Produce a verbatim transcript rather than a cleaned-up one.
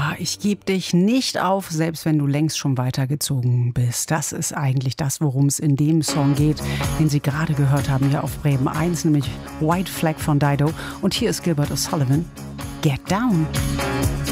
ich gebe dich nicht auf, selbst wenn du längst schon weitergezogen bist. Das ist eigentlich das, worum es in dem Song geht, den Sie gerade gehört haben hier auf Bremen eins, nämlich White Flag von Dido. Und hier ist Gilbert O'Sullivan, Get Down.